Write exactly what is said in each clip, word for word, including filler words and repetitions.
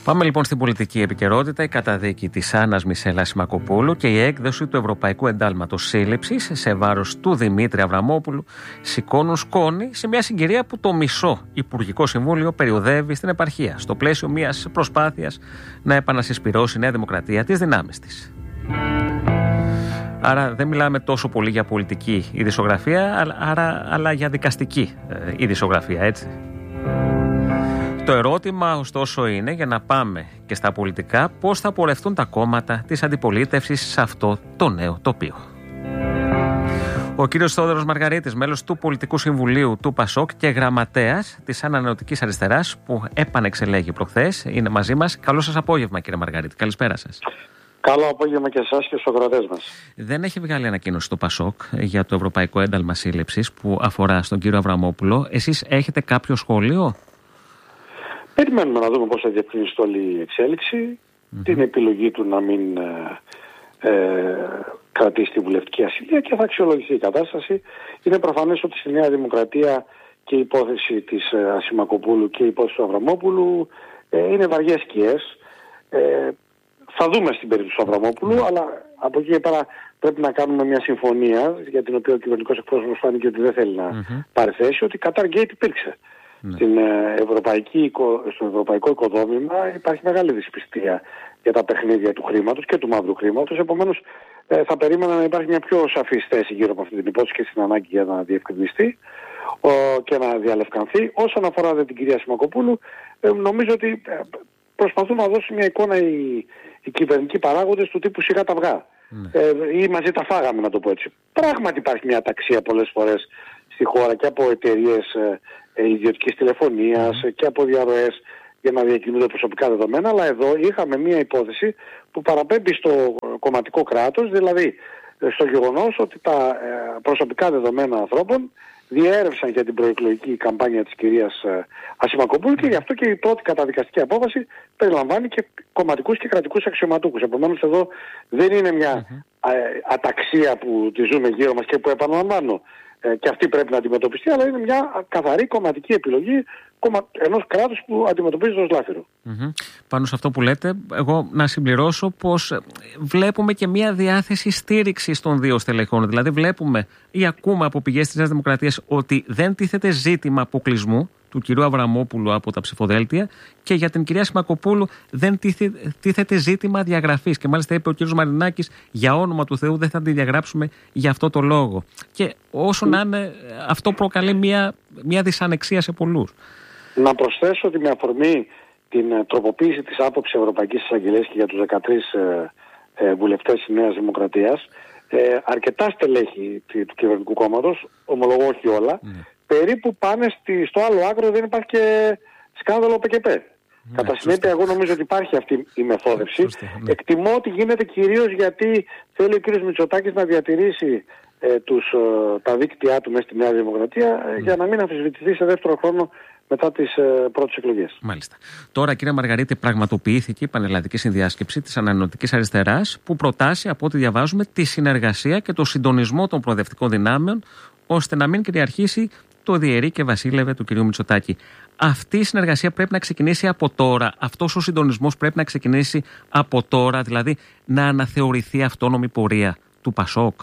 Πάμε λοιπόν στην πολιτική επικαιρότητα. Η καταδίκη της Άννας Μισελ Ασημακοπούλου και η έκδοση του Ευρωπαϊκού Εντάλματος Σύλληψης σε βάρος του Δημήτρη Αβραμόπουλου σηκώνουν σκόνη σε μια συγκυρία που το μισό Υπουργικό Συμβούλιο περιοδεύει στην επαρχία, στο πλαίσιο μιας προσπάθειας να επανασυσπυρώσει η Νέα Δημοκρατία τις δυνάμεις της. Άρα δεν μιλάμε τόσο πολύ για πολιτική ειδησιογραφία, αλλά, αλλά για δικαστική ε, ειδησιογραφία, έτσι. Το ερώτημα ωστόσο είναι, για να πάμε και στα πολιτικά, πώς θα πορευτούν τα κόμματα της αντιπολίτευσης σε αυτό το νέο τοπίο. Ο κύριος Θόδωρος Μαργαρίτης, μέλος του Πολιτικού Συμβουλίου του ΠΑΣΟΚ και γραμματέας της Ανανεωτικής Αριστεράς, που επανεξελέγει προχθές, είναι μαζί μας. Καλό σας απόγευμα, κύριε Μαργαρίτη. Καλησπέρα σας. Καλό απόγευμα και εσάς και στους ακροατές μας. Δεν έχει βγάλει ανακοίνωση το ΠΑΣΟΚ για το Ευρωπαϊκό Ένταλμα Σύλληψης που αφορά στον κύριο Αβραμόπουλο. Εσείς έχετε κάποιο σχόλιο? Περιμένουμε να δούμε πώς θα διευκρινιστεί όλη η εξέλιξη, mm-hmm. την επιλογή του να μην ε, ε, κρατήσει τη βουλευτική ασυλία και θα αξιολογηθεί η κατάσταση. Είναι προφανές ότι στη Νέα Δημοκρατία και η υπόθεση της ε, Ασημακοπούλου και η υπόθεση του Αβραμόπουλου ε, είναι βαριές σκιές. Ε, θα δούμε στην περίπτωση του Αβραμόπουλου, mm-hmm. αλλά από εκεί και πέρα πρέπει να κάνουμε μια συμφωνία, για την οποία ο κυβερνητικός εκπρόσωπος φάνηκε ότι δεν θέλει να mm-hmm. πάρει θέση, ότι Κατάρ Γκέιτ υπήρξε. Ναι. Στην ευρωπαϊκή, στο ευρωπαϊκό οικοδόμημα υπάρχει μεγάλη δυσπιστία για τα παιχνίδια του χρήματος και του μαύρου χρήματος. Επομένως, ε, θα περίμενα να υπάρχει μια πιο σαφής θέση γύρω από αυτή την υπόθεση και στην ανάγκη για να διευκρινιστεί ο, και να διαλευκανθεί. Όσον αφορά δε την κυρία Ασημακοπούλου, ε, νομίζω ότι ε, προσπαθούν να δώσουν μια εικόνα οι, οι κυβερνητικοί παράγοντες του τύπου σιγά τα αυγά. Ναι. Ε, ή μαζί τα φάγαμε, να το πω έτσι. Πράγματι υπάρχει μια αταξία πολλές φορές στη χώρα και από εταιρείες ε, ε, ιδιωτικής τηλεφωνίας mm. και από διαρροές για να διακινούνται προσωπικά δεδομένα, αλλά εδώ είχαμε μια υπόθεση που παραπέμπει στο κομματικό κράτος, δηλαδή στο γεγονός ότι τα ε, προσωπικά δεδομένα ανθρώπων διέρευσαν για την προεκλογική καμπάνια της κυρίας ε, Ασημακοπούλου και γι' αυτό και η πρώτη καταδικαστική απόφαση περιλαμβάνει και κομματικούς και κρατικούς αξιωματούχους. Επομένως εδώ δεν είναι μια mm-hmm. ε, αταξία που τη ζούμε γύρω μας και που, επαναλαμβάνω, ε, και αυτή πρέπει να αντιμετωπιστεί, αλλά είναι μια καθαρή κομματική επιλογή κομμα... ενός κράτους που αντιμετωπίζει ως λάφυρο. Mm-hmm. Πάνω σε αυτό που λέτε, εγώ να συμπληρώσω πως βλέπουμε και μια διάθεση στήριξης των δύο στελεχών. Δηλαδή βλέπουμε ή ακούμε από πηγές της Νέας Δημοκρατίας ότι δεν τίθεται ζήτημα αποκλεισμού του κυρίου Αβραμόπουλου από τα ψηφοδέλτια και για την κυρία Ασημακοπούλου δεν τίθεται ζήτημα διαγραφής. Και μάλιστα είπε ο κύριος Μαρινάκης, για όνομα του Θεού δεν θα τη διαγράψουμε για αυτό το λόγο. Και όσο να είναι, αυτό προκαλεί μια, μια δυσανεξία σε πολλούς. Να προσθέσω ότι με αφορμή την τροποποίηση της άποψης Ευρωπαϊκής Εισαγγελίας και για τους δεκατρείς ε, ε, βουλευτές της Νέας Δημοκρατίας, ε, αρκετά στελέχη του κυβερνητικού κόμματος, ομολογώ όχι όλα, mm. περίπου πάνε στη, στο άλλο άκρο, δεν υπάρχει και σκάνδαλο ΠΚΠ. Ναι, κατά συνέπεια, εγώ νομίζω ότι υπάρχει αυτή η μεθόδευση. Σωστή, ναι. Εκτιμώ ότι γίνεται κυρίως γιατί θέλει ο κ. Μητσοτάκης να διατηρήσει ε, τους, ε, τα δίκτυά του μέσα στη Νέα Δημοκρατία ε, mm. για να μην αμφισβητηθεί σε δεύτερο χρόνο μετά τις ε, πρώτες εκλογές. Μάλιστα. Τώρα, κύριε Μαργαρίτη, πραγματοποιήθηκε η πανελλαδική συνδιάσκεψη της Ανανεωτικής Αριστεράς που προτάσει, από ό,τι διαβάζουμε, τη συνεργασία και το συντονισμό των προοδευτικών δυνάμεων ώστε να μην κυριαρχήσει το διαιρεί και βασίλευε του κυρίου Μητσοτάκη. Αυτή η συνεργασία πρέπει να ξεκινήσει από τώρα. Αυτός ο συντονισμός πρέπει να ξεκινήσει από τώρα, δηλαδή να αναθεωρηθεί αυτόνομη πορεία του ΠΑΣΟΚ.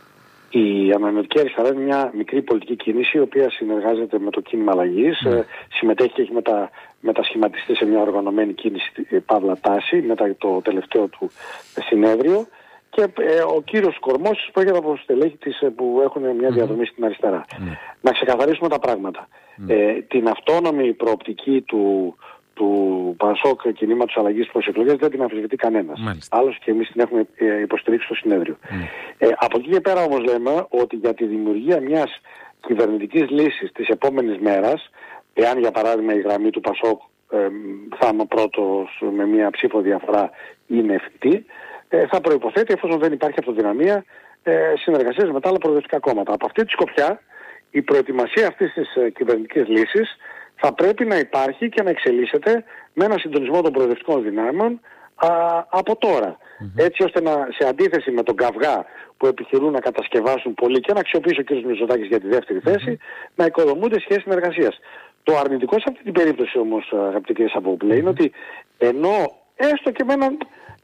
Η Ανανεωτική Αριστερά είναι μια μικρή πολιτική κίνηση η οποία συνεργάζεται με το κίνημα αλλαγής, mm. συμμετέχει και έχει μετα, μετασχηματιστεί σε μια οργανωμένη κίνηση Παύλα Τάση μετά το τελευταίο του συνέδριο και ε, ο κύριος Κορμός πρόκειται από στελέχη της που έχουν μια διαδρομή mm. στην αριστερά. Mm. Να ξεκαθαρίσουμε τα πράγματα. Mm. Ε, την αυτόνομη προοπτική του του ΠΑΣΟΚ κινήματος αλλαγής προς εκλογές δεν την αμφισβητεί κανένας. Άλλωστε και εμείς την έχουμε υποστηρίξει στο συνέδριο. Mm. Ε, από εκεί και πέρα όμως λέμε ότι για τη δημιουργία μιας κυβερνητικής λύσης της επόμενης μέρας, εάν για παράδειγμα η γραμμή του ΠΑΣΟΚ ε, θα είναι ο πρώτος με μια ψήφο διαφορά είναι εφικτή, ε, θα προϋποθέτει, εφόσον δεν υπάρχει αυτοδυναμία, ε, συνεργασίες με τα άλλα προοδευτικά κόμματα. Από αυτή τη σκοπιά η προετοιμασία αυτής της ε, κυβερνητικής λύσης θα πρέπει να υπάρχει και να εξελίσσεται με ένα συντονισμό των προοδευτικών δυνάμεων α, από τώρα. Mm-hmm. Έτσι ώστε να, σε αντίθεση με τον καυγά που επιχειρούν να κατασκευάσουν πολύ και να αξιοποιήσει ο κ. Μητσοτάκης για τη δεύτερη θέση, mm-hmm. να οικοδομούνται σχέσεις συνεργασίας. Το αρνητικό σε αυτή την περίπτωση όμως, αγαπητέ κύριε Σαββόπουλε, είναι ότι ενώ έστω και με έναν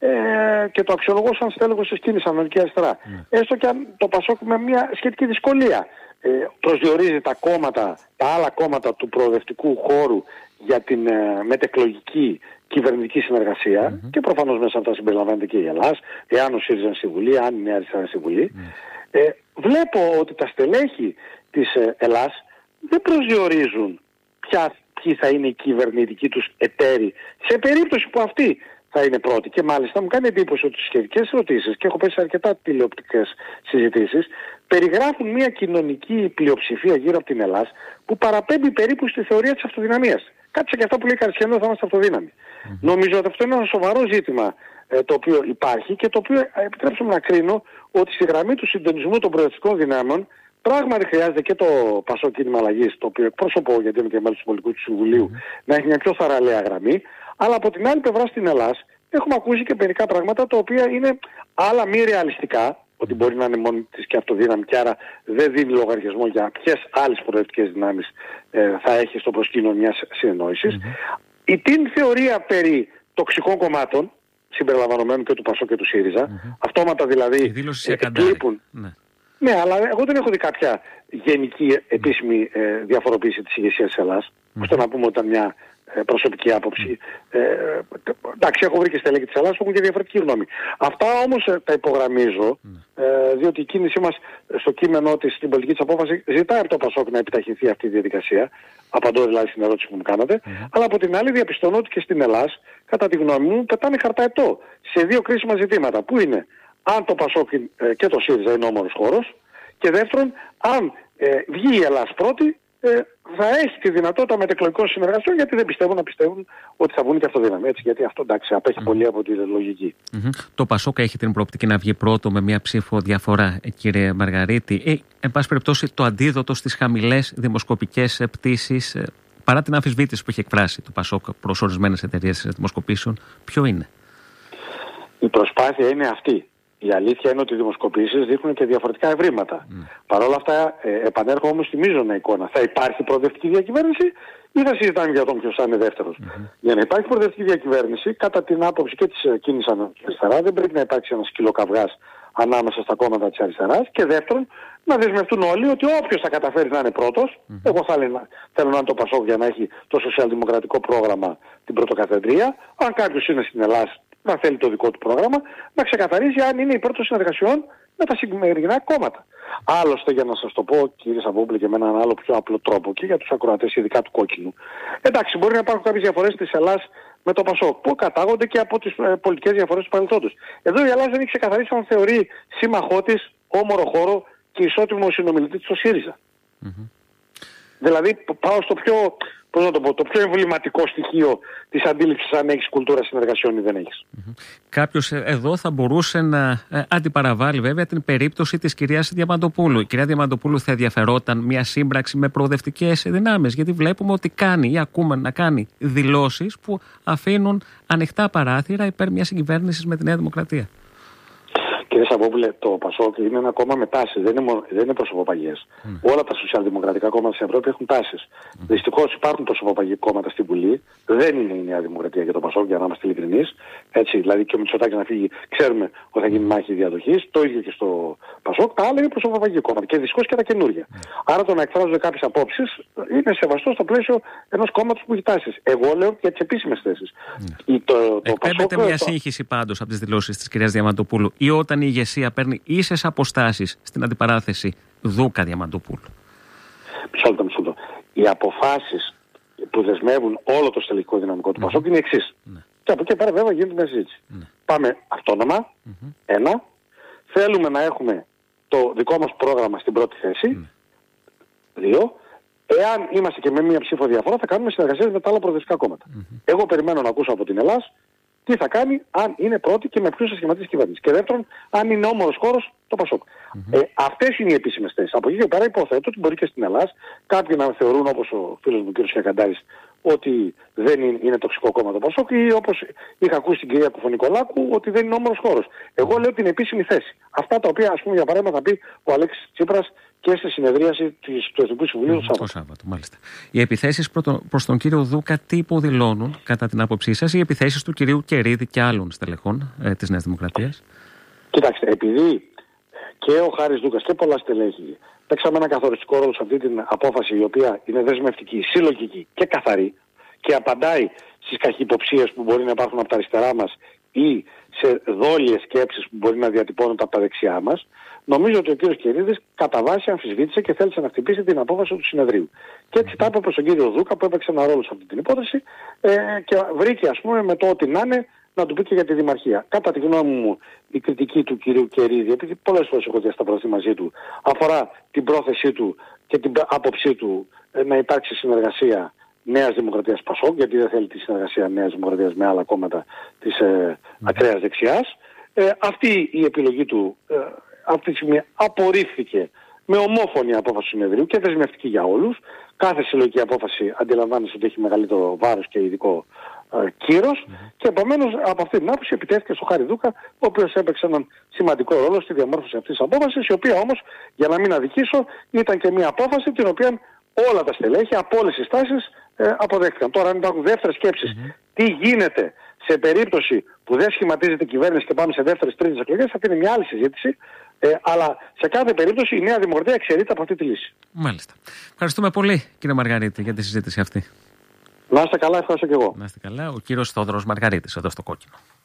ε, και το αξιολογώ σαν στέλεχος της κίνησης Ανατολική Αριστερά, mm. έστω και αν το Πασόκ με μια σχετική δυσκολία ε, προσδιορίζει τα κόμματα, τα άλλα κόμματα του προοδευτικού χώρου για την ε, μετεκλογική κυβερνητική συνεργασία, mm-hmm. και προφανώς μέσα αυτά συμπεριλαμβάνεται και η Ελλάς, εάν ο ΣΥΡΙΖΑ είναι στη Βουλή, αν η Νέα Αριστερά είναι στη Βουλή, mm. ε, βλέπω ότι τα στελέχη της ε, Ελλάς δεν προσδιορίζουν ποια, ποιοι θα είναι οι κυβερνητικοί τους εταίροι σε περίπτωση που αυτοί θα είναι πρώτοι. Και μάλιστα μου κάνει εντύπωση ότι στις σχετικές ερωτήσεις, και έχω πέσει σε αρκετά τηλεοπτικές συζητήσεις, περιγράφουν μια κοινωνική πλειοψηφία γύρω από την Ελλάδα που παραπέμπει περίπου στη θεωρία της αυτοδυναμίας. Κάτι σαν και αυτά που λέει Καρσιανό, θα είμαστε αυτοδύναμοι. Mm-hmm. Νομίζω ότι αυτό είναι ένα σοβαρό ζήτημα ε, το οποίο υπάρχει και το οποίο, ε, επιτρέψτε μου να κρίνω, ότι στη γραμμή του συντονισμού των προοδευτικών δυνάμεων πράγματι χρειάζεται και το Πασόκ Κίνημα Αλλαγής, το οποίο εκπροσωπώ γιατί είμαι και μέλος του Πολιτικού του Συμβουλίου, mm-hmm. να έχει μια πιο θαραλέα γραμμή. Αλλά από την άλλη πλευρά στην Ελλάδα έχουμε ακούσει και μερικά πράγματα τα οποία είναι άλλα μη ρεαλιστικά, ότι μπορεί να είναι μόνη της και αυτοδύναμη και άρα δεν δίνει λογαριασμό για ποιες άλλες προοδευτικές δυνάμεις ε, θα έχει στο προσκήνιο μιας συνεννόησης. Mm-hmm. Η την θεωρία περί τοξικών κομμάτων, συμπεριλαμβανομένου και του Πασόκ και του ΣΥΡΙΖΑ, mm-hmm. αυτόματα δηλαδή εκλείπουν. Ναι. ναι, αλλά εγώ δεν έχω δει κάποια γενική επίσημη ε, διαφοροποίηση της ηγεσίας της Ελλάδας, mm-hmm. ώστε να πούμε ότι ήταν μια ε, προσωπική άποψη. Ε, εντάξει, έχω βρει και στελέχη της Ελλάδας που έχουν και διαφορετική γνώμη. Αυτά όμως ε, τα υπογραμμίζω, ε, διότι η κίνησή μας στο κείμενό της, στην πολιτική της απόφαση, ζητάει από το Πασόκ να επιταχυνθεί αυτή η διαδικασία. Απαντώ δηλαδή στην ερώτηση που μου κάνατε. Mm-hmm. Αλλά από την άλλη διαπιστώνω ότι και στην Ελλάδα, κατά τη γνώμη μου, πετάνε χαρταετό σε δύο κρίσιμα ζητήματα. Που είναι αν το Πασόκ ε, και το ΣΥΡΙΖΑ είναι όμορος χώρος, και δεύτερον, αν ε, βγει η Ελλάδα πρώτη, ε, θα έχει τη δυνατότητα μετεκλογικών συνεργασιών, γιατί δεν πιστεύουν να πιστεύουν ότι θα βγουν και αυτοδύναμοι. Έτσι, γιατί αυτό εντάξει απέχει mm. πολύ από τη λογική. Mm-hmm. Το Πασόκ έχει την προοπτική να βγει πρώτο με μια ψήφο διαφορά, κύριε Μαργαρίτη. Ε, εν πάση περιπτώσει, το αντίδοτο στις χαμηλές δημοσκοπικές πτήσεις, ε, παρά την αμφισβήτηση που έχει εκφράσει το Πασόκ προς ορισμένες εταιρείες δημοσκοπήσεων, ποιο είναι? Η προσπάθεια είναι αυτή. Η αλήθεια είναι ότι οι δημοσκοπήσεις δείχνουν και διαφορετικά ευρήματα. Mm. Παρ' όλα αυτά, ε, επανέρχομαι όμως στη μείζωνα εικόνα. Θα υπάρχει προοδευτική διακυβέρνηση ή θα συζητάμε για τον ποιος θα είναι δεύτερος? Mm-hmm. Για να υπάρχει προοδευτική διακυβέρνηση, κατά την άποψη και της ε, κίνησης αριστερά, δεν πρέπει να υπάρξει ένας σκυλοκαυγάς ανάμεσα στα κόμματα της αριστεράς. Και δεύτερον, να δεσμευτούν όλοι ότι όποιος θα καταφέρει να είναι πρώτος, mm-hmm. εγώ θα λέω, θέλω να είναι το Πασόκ για να έχει το σοσιαλδημοκρατικό πρόγραμμα την πρωτοκαθεδρία. Αν κάποιος είναι στην Ελλάδα, να θέλει το δικό του πρόγραμμα, να ξεκαθαρίζει αν είναι υπέρ των συνεργασιών με τα σημερινά κόμματα. Άλλωστε, για να σας το πω, κύριε Σαββόπουλε, και με έναν άλλο πιο απλό τρόπο και για τους ακροατές, ειδικά του κόκκινου. Εντάξει, μπορεί να υπάρχουν κάποιες διαφορές της Ελλάδας με το Πασόκ, που κατάγονται και από τις ε, πολιτικές διαφορές του παρελθόντος. Εδώ η Ελλάδα δεν έχει ξεκαθαρίσει αν θεωρεί σύμμαχό της, όμορο χώρο και ισότιμο συνομιλητή της ο ΣΥΡΙΖΑ. Mm-hmm. Δηλαδή, πάω στο πιο, πώς να το πω, το πιο εμβληματικό στοιχείο της αντίληψης αν έχεις κουλτούρα συνεργασιών ή δεν έχεις. Mm-hmm. Κάποιος εδώ θα μπορούσε να ε, αντιπαραβάλει βέβαια την περίπτωση της κυρίας Διαμαντοπούλου. Η κυρία Διαμαντοπούλου θα ενδιαφερόταν μια σύμπραξη με προοδευτικές δυνάμεις, γιατί βλέπουμε ότι κάνει ή ακούμε να κάνει δηλώσεις που αφήνουν ανοιχτά παράθυρα υπέρ μιας συγκυβέρνησης με τη Νέα Δημοκρατία. Κύριε Σαββόπουλε, το Πασόκ είναι ένα κόμμα με τάσεις, δεν είναι, δεν είναι προσωποπαγιές. Mm. Όλα τα σοσιαλδημοκρατικά κόμματα στην Ευρώπη έχουν τάσεις. Mm. Δυστυχώς υπάρχουν προσωποπαγή κόμματα στην Βουλή. Δεν είναι η Νέα Δημοκρατία και το Πασόκ, για να είμαστε ειλικρινείς. Έτσι, δηλαδή και ο Μητσοτάκης να φύγει, ξέρουμε ότι θα γίνει μάχη διαδοχής. Το ίδιο και στο Πασόκ. Τα άλλα είναι προσωποπαγή κόμματα και δυστυχώς και τα καινούργια. Mm. Άρα το να εκφράζονται κάποιες απόψεις είναι σεβαστό στο πλαίσιο ενός κόμματος που έχει τάσεις. Εγώ λέω για τις επίσημες θέσεις. Mm. Το, το Εκπέμπεται Πασόκ, μια το... σύγχυση πάντως από τις δηλώσεις της κυρίας Διαμαντοπούλου, ή όταν η ηγεσία παίρνει ίσες αποστάσεις στην αντιπαράθεση Δούκα Διαμαντοπούλου? Μισό λεπτό, μισό λεπτό. Οι αποφάσεις που δεσμεύουν όλο το στελεχικό δυναμικό του mm-hmm. Πασόκ είναι οι εξής. Mm-hmm. Και από εκεί πέρα βέβαια γίνεται μια συζήτηση. Mm-hmm. Πάμε αυτόνομα. Mm-hmm. Ένα. Θέλουμε να έχουμε το δικό μας πρόγραμμα στην πρώτη θέση. Mm-hmm. Δύο. Εάν είμαστε και με μια ψήφο διαφορά, θα κάνουμε συνεργασίες με τα άλλα προοδευτικά κόμματα. Mm-hmm. Εγώ περιμένω να ακούσω από την Ελλάδα τι θα κάνει αν είναι πρώτη και με ποιους θα σχηματίσει κυβέρνηση. Και δεύτερον, αν είναι όμορος χώρος το Πασόκ. Mm-hmm. Ε, αυτές είναι οι επίσημες θέσεις. Από εκεί και πέρα υποθέτω ότι μπορεί και στην Ελλάδα κάποιοι να θεωρούν, όπως ο φίλος μου κ. Χιακαντάρης, ότι δεν είναι, είναι τοξικό κόμμα το Πασόκ, ή όπως είχα ακούσει την κυρία Κουφωνικολάκου, ότι δεν είναι όμορος χώρος. Εγώ λέω την επίσημη θέση. Αυτά τα οποία, ας πούμε, για παράδειγμα, θα πει ο Αλέξης Τσίπρας και στη συνεδρίαση της, του Εθνικού Συμβουλίου mm, το Σάββατο. Σάββατο, μάλιστα. Οι επιθέσεις προς τον κύριο Δούκα τι υποδηλώνουν, κατά την άποψή σας, οι επιθέσεις του κυρίου Κερίδη και άλλων στελεχών ε, της Νέας Δημοκρατίας? Κοιτάξτε, επειδή και ο Χάρης Δούκας και πολλά στελέχη παίξαμε ένα καθοριστικό ρόλο σε αυτή την απόφαση, η οποία είναι δεσμευτική, συλλογική και καθαρή και απαντάει στις καχυποψίες που μπορεί να υπάρχουν από τα αριστερά μας ή σε δόλιες σκέψεις που μπορεί να διατυπώνονται από τα δεξιά μας, νομίζω ότι ο κύριος Κερίδης κατά βάση αμφισβήτησε και θέλησε να χτυπήσει την απόφαση του συνεδρίου. Και έτσι τα είπε προς τον κύριο Δούκα, που έπαιξε ένα ρόλο σε αυτή την υπόθεση, ε, και βρήκε, ας πούμε, με το ότι να είναι, να του πει και για τη Δημαρχία. Κατά τη γνώμη μου, η κριτική του κυρίου Κερίδη, επειδή πολλές φορές έχω διασταυρωθεί μαζί του, αφορά την πρόθεσή του και την άποψή του ε, να υπάρξει συνεργασία Νέας Δημοκρατίας Πασόκ, γιατί δεν θέλει τη συνεργασία Νέας Δημοκρατίας με άλλα κόμματα της ε, ακραίας δεξιάς. Ε, αυτή η επιλογή του ε, αυτή τη στιγμή απορρίφθηκε με ομόφωνη απόφαση του συνεδρίου και δεσμευτική για όλους. Κάθε συλλογική απόφαση αντιλαμβάνεσαι ότι έχει μεγαλύτερο βάρος και ειδικό ε, κύρος mm-hmm. και επομένως από αυτή την άποψη επιτέθηκε στο Χάρη Δούκα, ο οποίος έπαιξε έναν σημαντικό ρόλο στη διαμόρφωση αυτής της απόφασης, η οποία όμως, για να μην αδικήσω, ήταν και μια απόφαση την οποία όλα τα στελέχη από όλες τις στάσεις ε, αποδέχτηκαν. Τώρα, αν υπάρχουν δεύτερες σκέψεις, mm-hmm. τι γίνεται σε περίπτωση που δεν σχηματίζεται η κυβέρνηση και πάμε σε δεύτερες τρίτες εκλογές, αυτή είναι μια άλλη συζήτηση. Ε, αλλά σε κάθε περίπτωση η Νέα Δημοκρατία εξαιρείται από αυτή τη λύση. Μάλιστα. Ευχαριστούμε πολύ, κύριε Μαργαρίτη, για τη συζήτηση αυτή. Να είστε καλά, ευχαριστώ και εγώ. Να είστε καλά. Ο κύριος Θόδωρος Μαργαρίτης, εδώ στο Κόκκινο.